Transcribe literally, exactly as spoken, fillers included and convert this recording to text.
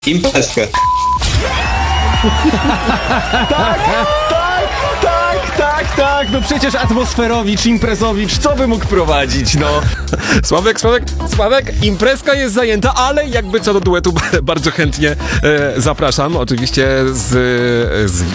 Imprezkę. Tak, tak, tak, tak, tak, no przecież atmosferowicz, imprezowicz, co by mógł prowadzić, no. Sławek, Sławek, Sławek, imprezka jest zajęta, ale jakby co do duetu bardzo chętnie e, zapraszam, oczywiście z, z